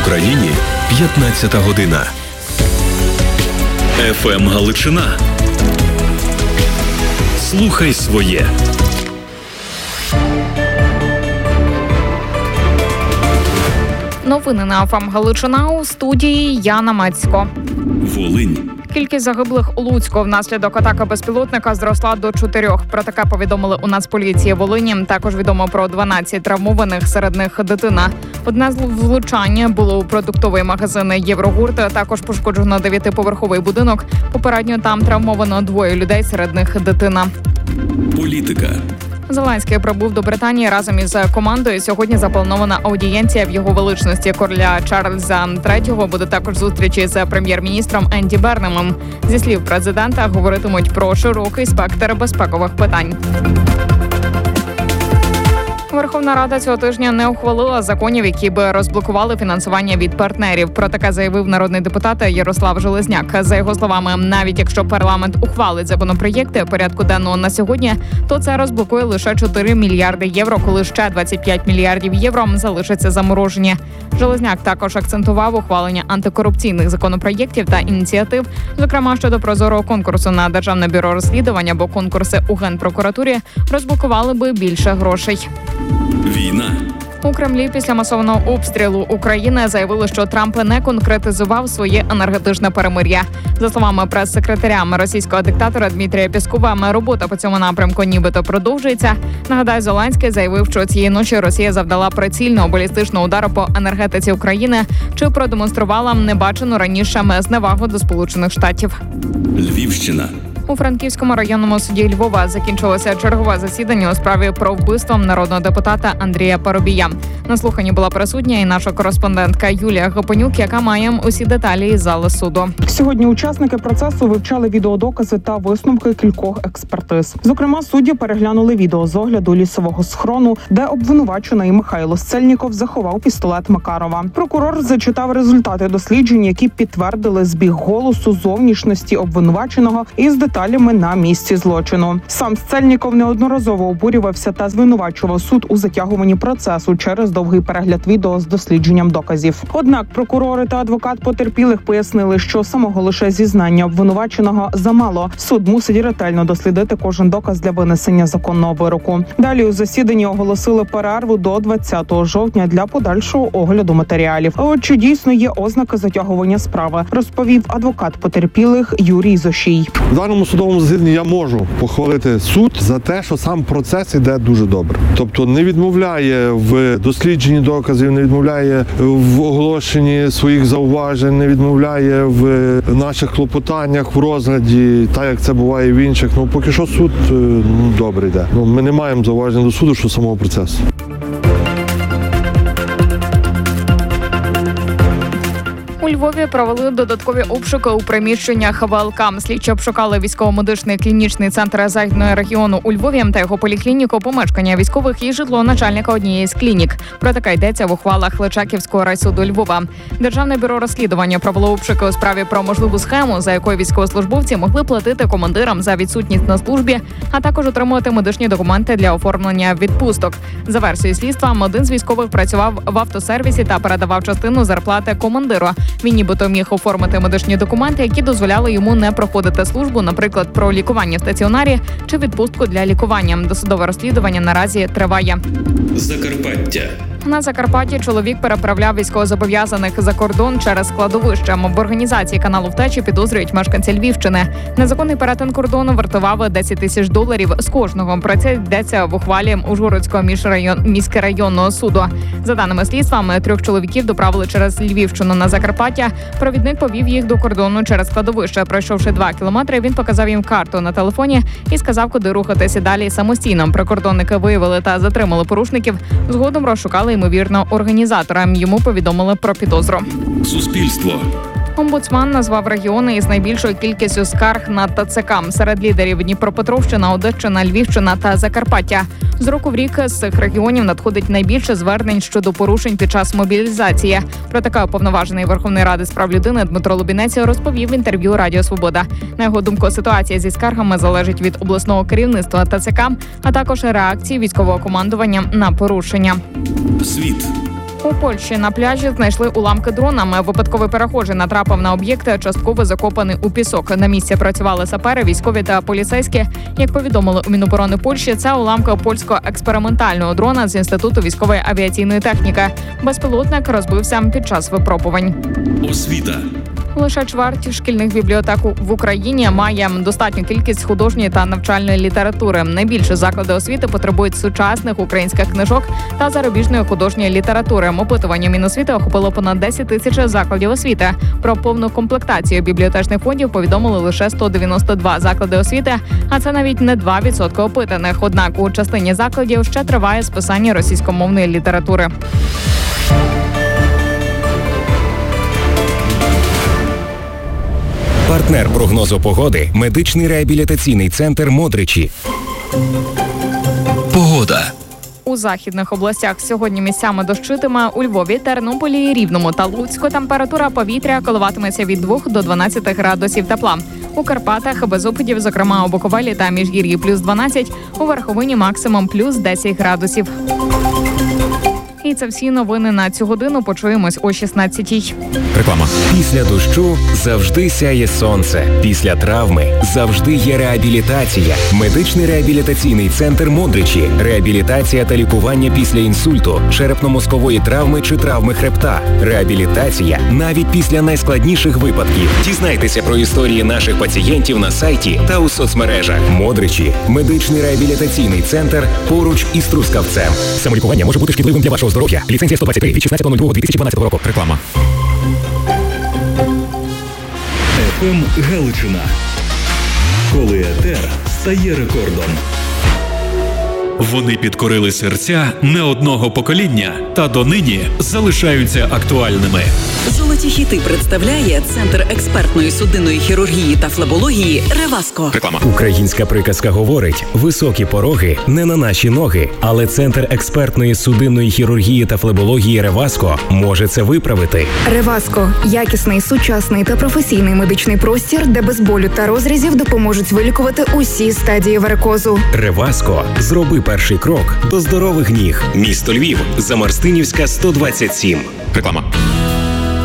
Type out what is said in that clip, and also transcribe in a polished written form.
Україні 15 година. ФМ Галичина. Слухай своє. Новини на ФМ Галичина, у студії Яна Мацько. Волинь. Кількість загиблих у Луцьку внаслідок атаки безпілотника зросла до 4. Про таке повідомили у Нацполіції Волині. Також відомо про 12 травмованих, серед них дитина. Одне з влучань було у продуктовий магазин «Єврогурт». Також пошкоджено 9-поверховий будинок. Попередньо там травмовано 2 людей, серед них дитина. Політика. Зеленський прибув до Британії разом із командою. Сьогодні запланована аудієнція в його величності короля Чарльза III. Буде також зустрічі з прем'єр-міністром Енді Бернемом. Зі слів президента, говоритимуть про широкий спектр безпекових питань. Верховна Рада цього тижня не ухвалила законів, які би розблокували фінансування від партнерів. Про таке заявив народний депутат Ярослав Железняк. За його словами, навіть якщо парламент ухвалить законопроєкти порядку денного на сьогодні, то це розблокує лише 4 мільярди євро, коли ще 25 мільярдів євро залишаться заморожені. Железняк також акцентував ухвалення антикорупційних законопроєктів та ініціатив, зокрема щодо прозорого конкурсу на Державне бюро розслідування, бо конкурси у Генпрокуратурі розблокували би більше грошей. Війна. У Кремлі після масованого обстрілу України заявили, що Трамп не конкретизував своє енергетичне перемир'я. За словами прес-секретаря російського диктатора Дмитрія Пєскова, робота по цьому напрямку нібито продовжується. Нагадаю, Зеленський заявив, що цієї ночі Росія завдала прицільного балістичного удару по енергетиці України, чи продемонструвала небачену раніше зневагу до Сполучених Штатів. Львівщина. У Франківському районному суді Львова закінчилося чергове засідання у справі про вбивство народного депутата Андрія Парубія. На слуханні була присутня і наша кореспондентка Юлія Гапонюк, яка має усі деталі із зали суду. Сьогодні учасники процесу вивчали відеодокази та висновки кількох експертиз. Зокрема, судді переглянули відео з огляду лісового схрону, де обвинувачений Михайло Сцельніков заховав пістолет Макарова. Прокурор зачитав результати досліджень, які підтвердили збіг голосу, зовнішності обвинуваченого із деталями на місці злочину. Сам Сцельніков неодноразово обурювався та звинувачував суд у затягуванні процесу через довгий перегляд відео з дослідженням доказів. Однак прокурори та адвокат потерпілих пояснили, що самого лише зізнання обвинуваченого замало. Суд мусить ретельно дослідити кожен доказ для винесення законного вироку. Далі у засіданні оголосили перерву до 20 жовтня для подальшого огляду матеріалів. А от чи дійсно є ознаки затягування справи, розповів адвокат потерпілих Юрій Зощій. В даному судовому засіданні я можу похвалити суд за те, що сам процес іде дуже добре. Тобто не відмовляє в дослідженні доказів, не відмовляє в оголошенні своїх зауважень, не відмовляє в наших клопотаннях, в розгляді, так як це буває в інших. Поки що суд добре йде. Ми не маємо зауважень до суду, що самого процесу. У Львові провели додаткові обшуки у приміщеннях ВЛК. Слідчі обшукали військово-медичний клінічний центр Західного регіону у Львові та його поліклініку, помешкання військових і житло начальника однієї з клінік. Про таке йдеться в ухвалах Личаківського райсуду Львова. Державне бюро розслідування провело обшуки у справі про можливу схему, за якою військовослужбовці могли платити командирам за відсутність на службі, а також отримувати медичні документи для оформлення відпусток. За версією слідства, один з військових працював в автосервісі та передавав частину зарплати командиру. Він нібито міг оформити медичні документи, які дозволяли йому не проходити службу, наприклад, про лікування в стаціонарі чи відпустку для лікування. Досудове розслідування наразі триває. Закарпаття. На Закарпатті чоловік переправляв військовозобов'язаних за кордон через складовище. В організації каналу втечі підозрюють мешканця Львівщини. Незаконний перетин кордону вартував $10 тисяч з кожного. Про це йдеться в ухвалі Ужгородського міськрайонного суду. За даними слідства, 3 чоловіків доправили через Львівщину на Закарпаття. Провідник повів їх до кордону через складовище. Пройшовши 2 кілометри, він показав їм карту на телефоні і сказав, куди рухатися далі самостійно. Прикордонники виявили та затримали порушників. Згодом розшукали ймовірно організатора. Йому повідомили про підозру. Суспільство. Омбудсман назвав регіони із найбільшою кількістю скарг на ТЦК. Серед лідерів Дніпропетровщина, Одещина, Львівщина та Закарпаття. З року в рік з цих регіонів надходить найбільше звернень щодо порушень під час мобілізації. Про таке уповноважений Верховної Ради з прав людини Дмитро Лубінець розповів в інтерв'ю Радіо Свобода. На його думку, ситуація зі скаргами залежить від обласного керівництва ТЦК, а також реакції військового командування на порушення. Світ. У Польщі на пляжі знайшли уламки дрона. Випадковий перехожий натрапив на об'єкт, частково закопаний у пісок. На місці працювали сапери, військові та поліцейські. Як повідомили у Міноборони Польщі, це уламки польського експериментального дрона з Інституту військової авіаційної техніки. Безпілотник розбився під час випробувань. Освіта. Лише чверть шкільних бібліотек в Україні має достатню кількість художньої та навчальної літератури. Найбільше заклади освіти потребують сучасних українських книжок та зарубіжної художньої літератури. Опитування Міносвіти охопило понад 10 тисяч закладів освіти. Про повну комплектацію бібліотечних фондів повідомили лише 192 заклади освіти, а це навіть не 2% опитаних. Однак у частині закладів ще триває списання російськомовної літератури. Партнер прогнозу погоди – медичний реабілітаційний центр «Модричі». Погода. У західних областях сьогодні місцями дощитиме. У Львові, Тернополі, Рівному та Луцьку температура повітря коливатиметься від 2 до 12 градусів тепла. У Карпатах без опадів, зокрема у Буковелі та Міжгір'ї плюс 12, у Верховині максимум плюс 10 градусів. І це всі новини на цю годину. Почуємось о 16-й. Реклама. Після дощу завжди сяє сонце. Після травми завжди є реабілітація. Медичний реабілітаційний центр «Модричі». Реабілітація та лікування після інсульту, черепно-мозкової травми чи травми хребта. Реабілітація навіть після найскладніших випадків. Дізнайтеся про історії наших пацієнтів на сайті та у соцмережах. «Модричі» – медичний реабілітаційний центр поруч із Трускавцем. Самолікування може бути шкідливим для вашого здоров'я. Ліцензія 123 від 16.02.2012 року. Реклама. ФМ Галичина. Коли етер стає рекордом. Вони підкорили серця не одного покоління та донині залишаються актуальними. Золоті хіти представляє Центр експертної судинної хірургії та флебології «Реваско». Реклама. Українська приказка говорить: високі пороги не на наші ноги. Але Центр експертної судинної хірургії та флебології «Реваско» може це виправити. «Реваско» – якісний, сучасний та професійний медичний простір, де без болю та розрізів допоможуть вилікувати усі стадії варикозу. «Реваско» – зроби перший крок до здорових ніг. Місто Львів, Замарстинівська, 127. Реклама.